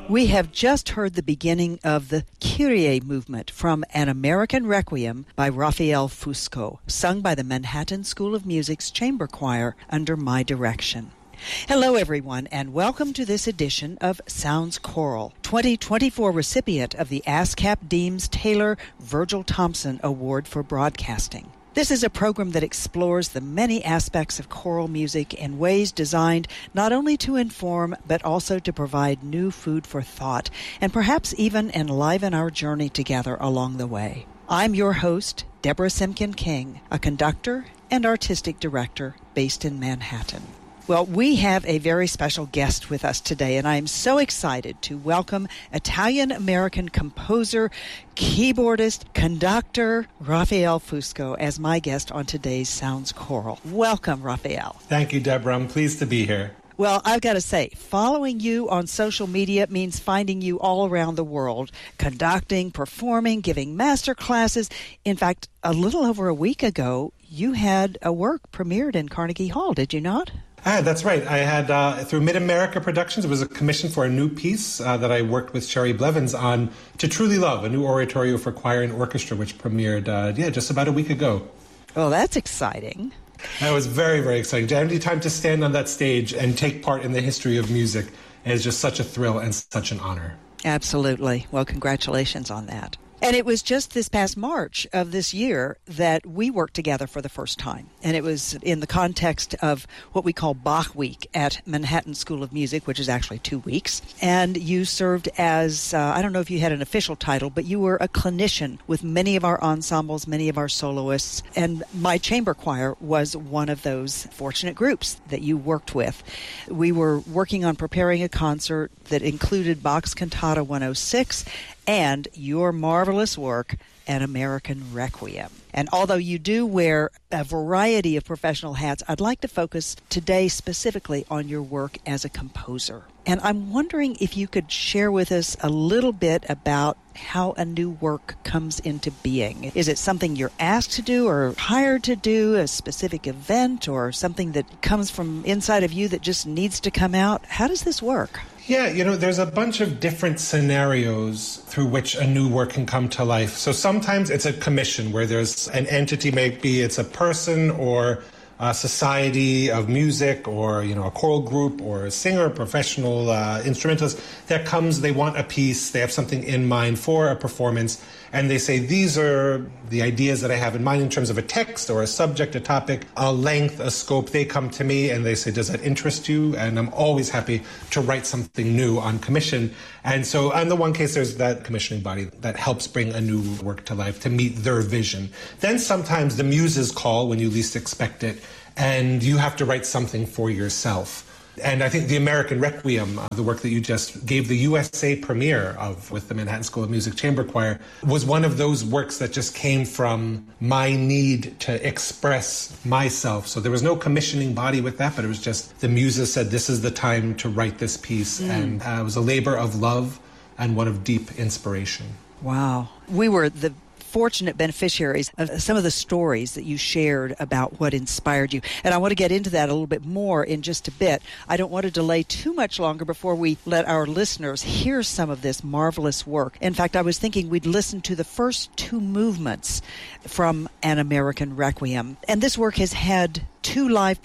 We have just heard the beginning of the Kyrie movement from An American Requiem by Raphael Fusco, sung by the Manhattan School of Music's chamber choir under my direction. Hello, everyone, and welcome to this edition of Sounds Choral, 2024 recipient of the ASCAP Deems Taylor Virgil Thompson Award for Broadcasting. This is a program that explores the many aspects of choral music in ways designed not only to inform, but also to provide new food for thought, and perhaps even enliven our journey together along the way. I'm your host, Deborah Simkin King, a conductor and artistic director based in Manhattan. Well, we have a very special guest with us today, and I am so excited to welcome Italian-American composer, keyboardist, conductor, Raphael Fusco as my guest on today's Sounds Choral. Welcome, Raphael. Thank you, Deborah. I'm pleased to be here. Well, I've got to say, following you on social media means finding you all around the world, conducting, performing, giving master classes. In fact, a little over a week ago, you had a work premiered in Carnegie Hall, did you not? That's right. I had, through Mid-America Productions, it was a commission for a new piece that I worked with Sherry Blevins on, To Truly Love, a new oratorio for choir and orchestra, which premiered, just about a week ago. Oh, that's exciting. That was very, very exciting. Any time to stand on that stage and take part in the history of music is just such a thrill and such an honor. Absolutely. Well, congratulations on that. And it was just this past March of this year that we worked together for the first time. And it was in the context of what we call Bach Week at Manhattan School of Music, which is actually 2 weeks. And you served as, I don't know if you had an official title, but you were a clinician with many of our ensembles, many of our soloists. And my chamber choir was one of those fortunate groups that you worked with. We were working on preparing a concert that included Bach's Cantata 106 and your marvelous work, An American Requiem. And although you do wear a variety of professional hats, I'd like to focus today specifically on your work as a composer. And I'm wondering if you could share with us a little bit about how a new work comes into being. Is it something you're asked to do or hired to do, a specific event, or something that comes from inside of you that just needs to come out? How does this work? Yeah, there's a bunch of different scenarios through which a new work can come to life. So sometimes it's a commission where there's an entity, maybe it's a person or a society of music or, a choral group or a singer, professional instrumentalist that comes, they want a piece, they have something in mind for a performance, and they say, these are the ideas that I have in mind in terms of a text or a subject, a topic, a length, a scope. They come to me and they say, does that interest you? And I'm always happy to write something new on commission. And so in the one case, there's that commissioning body that helps bring a new work to life to meet their vision. Then sometimes the muses call when you least expect it, and you have to write something for yourself. And I think the American Requiem, the work that you just gave the USA premiere of with the Manhattan School of Music Chamber Choir, was one of those works that just came from my need to express myself. So there was no commissioning body with that, but it was just the muses said, this is the time to write this piece. And it was a labor of love and one of deep inspiration. Wow. We were the fortunate beneficiaries of some of the stories that you shared about what inspired you. And I want to get into that a little bit more in just a bit. I don't want to delay too much longer before we let our listeners hear some of this marvelous work. In fact, I was thinking we'd listen to the first two movements from An American Requiem. And this work has had two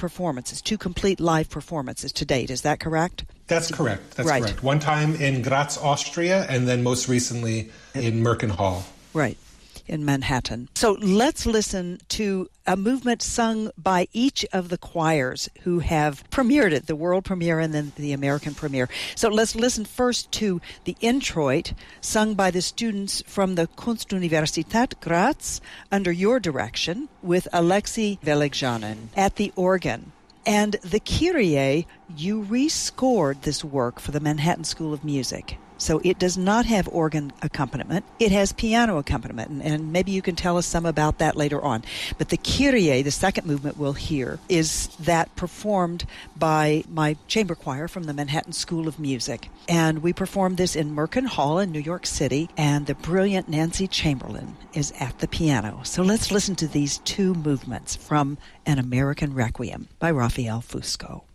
complete live performances to date. Is that correct? That's correct. That's right. Correct. One time in Graz, Austria, and then most recently in Merkin Hall. Right. In Manhattan. So let's listen to a movement sung by each of the choirs who have premiered it, the world premiere and then the American premiere. So let's listen first to the Introit, sung by the students from the Kunstuniversität Graz under your direction with Alexei Velikjanin at the organ. And the Kyrie, you rescored this work for the Manhattan School of Music. So it does not have organ accompaniment. It has piano accompaniment, and maybe you can tell us some about that later on. But the Kyrie, the second movement we'll hear, is that performed by my chamber choir from the Manhattan School of Music. And we performed this in Merkin Hall in New York City, and the brilliant Nancy Chamberlain is at the piano. So let's listen to these two movements from An American Requiem by Raphael Fusco.